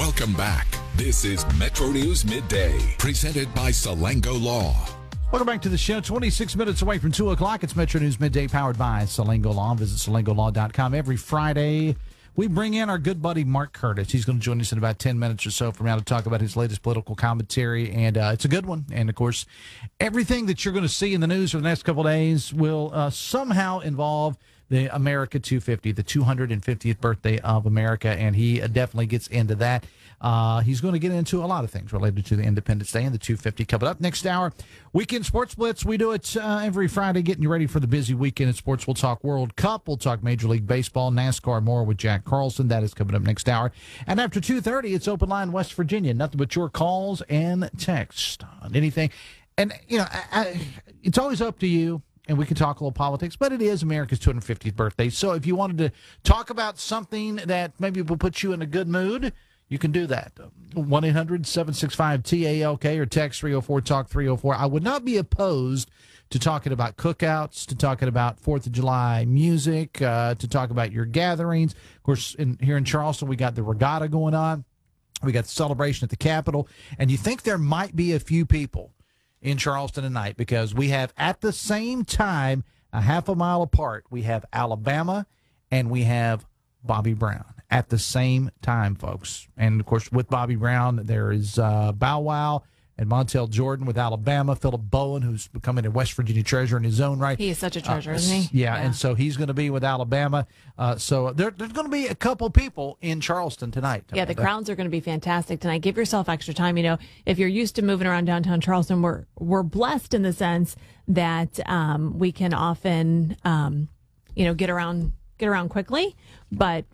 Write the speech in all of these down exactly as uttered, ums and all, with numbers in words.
Welcome back. This is Metro News Midday, presented by Salango Law. Welcome back to the show. twenty-six minutes away from two o'clock. It's Metro News Midday, powered by Salango Law. Visit salango law dot com. Every Friday, we bring in our good buddy Mark Curtis. He's going to join us in about ten minutes or so from now to talk about his latest political commentary, and uh, it's a good one. And, of course, everything that you're going to see in the news for the next couple of days will uh, somehow involve the America two fifty, the two hundred fiftieth birthday of America, and he definitely gets into that. Uh, he's going to get into a lot of things related to the Independence Day and the two fifty coming up. Next hour, Weekend Sports Blitz. We do it uh, every Friday, getting you ready for the busy weekend in sports. We'll talk World Cup. We'll talk Major League Baseball, NASCAR, more with Jack Carlson. That is coming up next hour. And after two thirty, it's Open Line West Virginia. Nothing but your calls and text on anything. And, you know, I, I, it's always up to you. And we can talk a little politics, but it is America's two hundred fiftieth birthday. So if you wanted to talk about something that maybe will put you in a good mood, you can do that. one eight hundred seven six five T A L K or text three oh four talk three oh four. I would not be opposed to talking about cookouts, to talking about fourth of July music, uh, to talk about your gatherings. Of course, in, here in Charleston, we got the regatta going on. We got the celebration at the Capitol. And you think there might be a few people in Charleston tonight, because we have at the same time, a half a mile apart, we have Alabama and we have Bobby Brown at the same time, folks. And, of course, with Bobby Brown, there is uh, Bow Wow and Montel Jordan with Alabama, Philip Bowen, who's becoming a West Virginia treasure in his own right. He is such a treasure, uh, isn't he? Yeah, yeah, and so he's going to be with Alabama. Uh, so there, there's going to be a couple people in Charleston tonight. Yeah, the crowds are going to be fantastic tonight. Give yourself extra time. You know, if you're used to moving around downtown Charleston, we're we're blessed in the sense that um, we can often, um, you know, get around get around quickly, but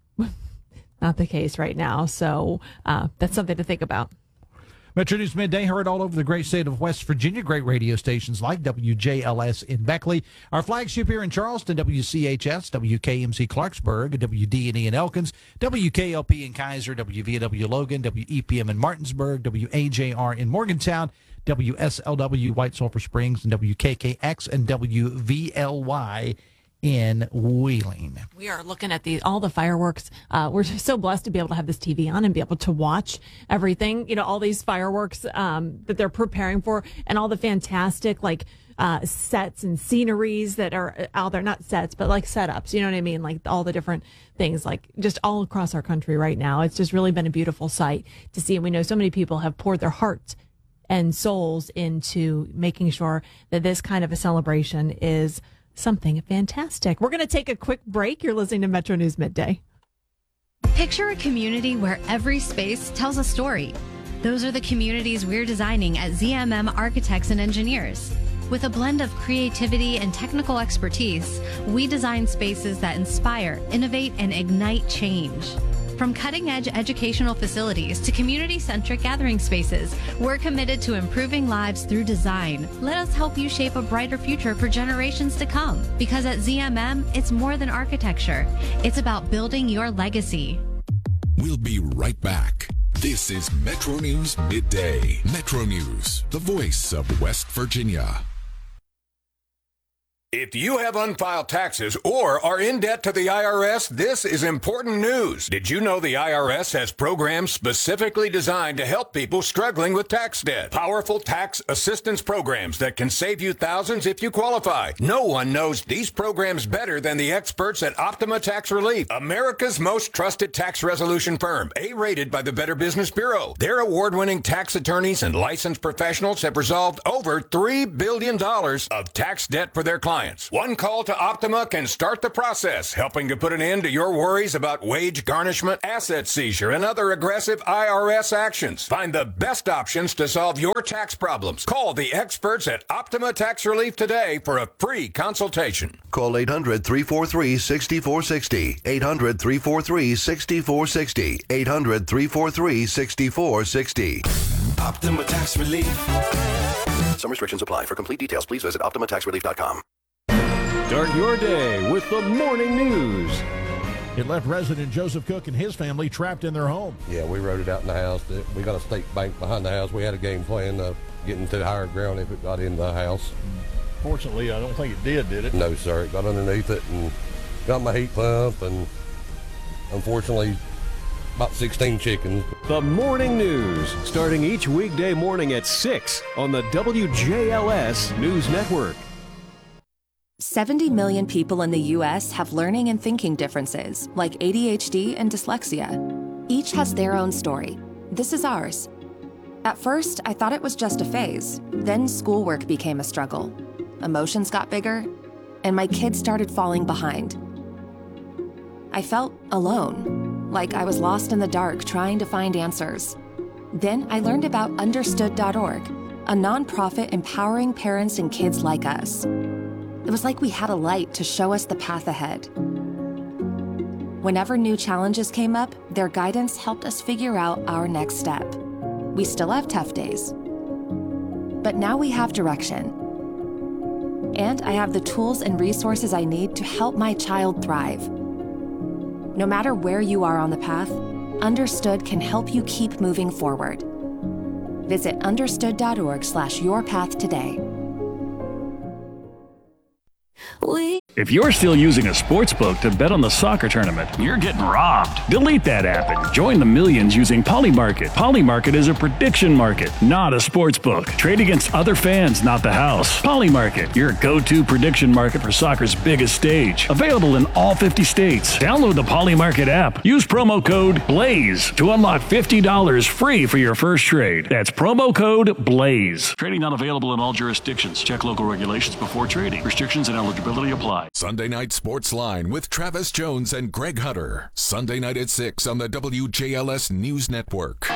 not the case right now. So uh, that's something to think about. Metro News Midday, heard all over the great state of West Virginia. Great radio stations like W J L S in Beckley. Our flagship here in Charleston, W C H S, W K M C Clarksburg, W D and E in Elkins, W K L P in Kaiser, W V W Logan, W E P M in Martinsburg, W A J R in Morgantown, W S L W White Sulphur Springs, and W K K X and W V L Y in Wheeling. We are looking at the all the fireworks. Uh, we're so blessed to be able to have this T V on and be able to watch everything, you know, all these fireworks um, that they're preparing for, and all the fantastic, like, uh, sets and sceneries that are out there. Not sets, but like setups, you know what I mean? Like all the different things, like just all across our country right now. It's just really been a beautiful sight to see. And we know so many people have poured their hearts and souls into making sure that this kind of a celebration is something fantastic. We're going to take a quick break. You're listening to Metro News Midday. Picture a community where every space tells a story. Those are the communities we're designing at Z M M Architects and Engineers. With a blend of creativity and technical expertise, we design spaces that inspire, innovate, and ignite change. From cutting-edge educational facilities to community-centric gathering spaces, we're committed to improving lives through design. Let us help you shape a brighter future for generations to come. Because at Z M M, it's more than architecture. It's about building your legacy. We'll be right back. This is Metro News Midday. Metro News, the voice of West Virginia. If you have unfiled taxes or are in debt to the I R S, this is important news. Did you know the I R S has programs specifically designed to help people struggling with tax debt? Powerful tax assistance programs that can save you thousands if you qualify. No one knows these programs better than the experts at Optima Tax Relief, America's most trusted tax resolution firm, A-rated by the Better Business Bureau. Their award-winning tax attorneys and licensed professionals have resolved over three billion dollars of tax debt for their clients. One call to Optima can start the process, helping to put an end to your worries about wage garnishment, asset seizure, and other aggressive I R S actions. Find the best options to solve your tax problems. Call the experts at Optima Tax Relief today for a free consultation. Call eight hundred, three four three, six four six zero. eight hundred, three four three, six four six zero. eight hundred, three four three, six four six zero. Optima Tax Relief. Some restrictions apply. For complete details, please visit optima tax relief dot com. Start your day with the morning news. It left resident Joseph Cook and his family trapped in their home. Yeah, we rode it out in the house. We got a stake bank behind the house. We had a game plan of getting to the higher ground if it got in the house. Fortunately, I don't think it did, did it? No, sir. It got underneath it and got my heat pump, and unfortunately, about sixteen chickens. The Morning News, starting each weekday morning at six on the W J L S News Network. seventy million people in the U S have learning and thinking differences, like A D H D and dyslexia. Each has their own story. This is ours. At first, I thought it was just a phase. Then schoolwork became a struggle. Emotions got bigger, and my kids started falling behind. I felt alone, like I was lost in the dark trying to find answers. Then I learned about understood dot org, a nonprofit empowering parents and kids like us. It was like we had a light to show us the path ahead. Whenever new challenges came up, their guidance helped us figure out our next step. We still have tough days, but now we have direction. And I have the tools and resources I need to help my child thrive. No matter where you are on the path, Understood can help you keep moving forward. Visit understood dot org slash your path today. We If you're still using a sportsbook to bet on the soccer tournament, you're getting robbed. Delete that app and join the millions using Polymarket. Polymarket is a prediction market, not a sportsbook. Trade against other fans, not the house. Polymarket, your go-to prediction market for soccer's biggest stage. Available in all fifty states. Download the Polymarket app. Use promo code BLAZE to unlock fifty dollars free for your first trade. That's promo code BLAZE. Trading not available in all jurisdictions. Check local regulations before trading. Restrictions and eligibility apply. Sunday Night Sports Line with Travis Jones and Greg Hutter. Sunday night at six on the W J L S News Network.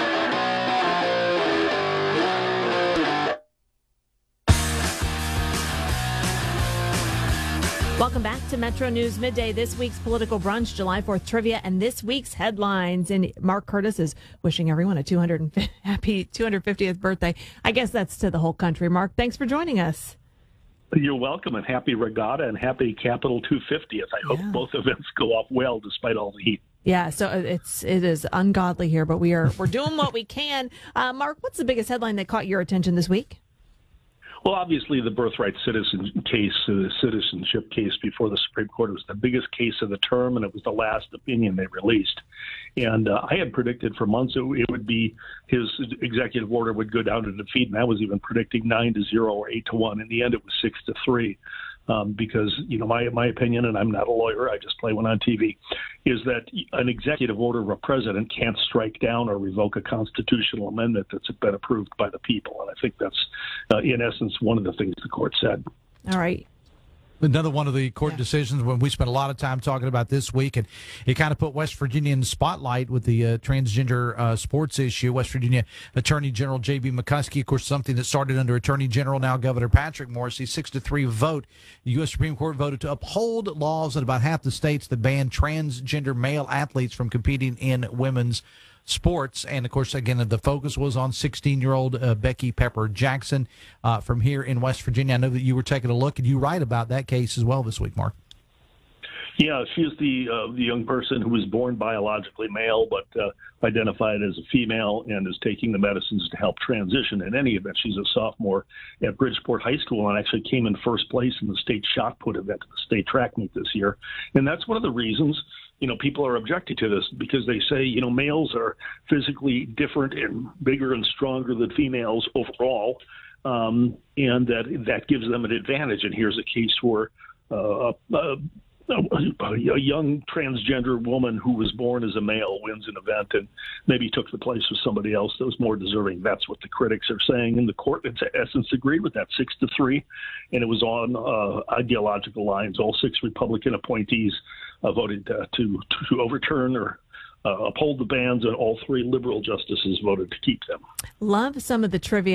Welcome back to Metro News Midday. This week's Political Brunch, July fourth trivia, and this week's headlines. And Mark Curtis is wishing everyone a two hundred happy two hundred fiftieth birthday. I guess that's to the whole country. Mark, thanks for joining us. You're welcome, and happy Regatta and happy Capital two fiftieth. I hope yeah. both events go off well despite all the heat. Yeah, so it's it is ungodly here, but we are we're doing what we can. Uh, Mark, what's the biggest headline that caught your attention this week? Well, obviously, the birthright citizen case, uh, the citizenship case before the Supreme Court, was the biggest case of the term, and it was the last opinion they released. And uh, I had predicted for months it, it would be his executive order would go down to defeat, and I was even predicting nine to zero or eight to one. In the end, it was six to three. Um, because, you know, my my opinion, and I'm not a lawyer, I just play one on T V, is that an executive order of a president can't strike down or revoke a constitutional amendment that's been approved by the people. And I think that's, uh, in essence, one of the things the court said. All right. Another one of the court yeah. decisions when we spent a lot of time talking about this week, and it kind of put West Virginia in the spotlight with the uh, transgender uh, sports issue. West Virginia Attorney General J B McCuskey, of course, something that started under Attorney General, now Governor Patrick Morrisey, six to three vote. The U S Supreme Court voted to uphold laws in about half the states that ban transgender male athletes from competing in women's sports. And of course, again, the focus was on sixteen-year-old uh, Becky Pepper Jackson uh, from here in West Virginia. I know that you were taking a look, and you write about that case as well this week, Mark. Yeah, she's the uh, the young person who was born biologically male but uh, identified as a female and is taking the medicines to help transition. In any event, she's a sophomore at Bridgeport High School and actually came in first place in the state shot put event at the state track meet this year. And that's one of the reasons, you know, people are objecting to this, because they say, you know, males are physically different and bigger and stronger than females overall, um, and that that gives them an advantage. And here's a case where uh, uh, a young transgender woman who was born as a male wins an event and maybe took the place of somebody else that was more deserving. That's what the critics are saying. And the court, in essence, agreed with that six to three. And it was on uh, ideological lines. All six Republican appointees uh, voted uh, to, to overturn or uh, uphold the bans, and all three liberal justices voted to keep them. Love some of the trivia